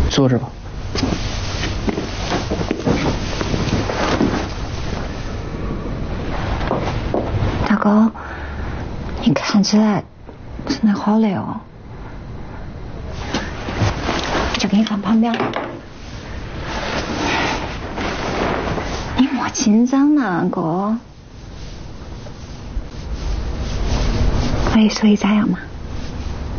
坐着吧。 大哥，你看起来真的好累哦，就给你放旁边。你莫紧张嘛，哥。可以说一咋样嘛？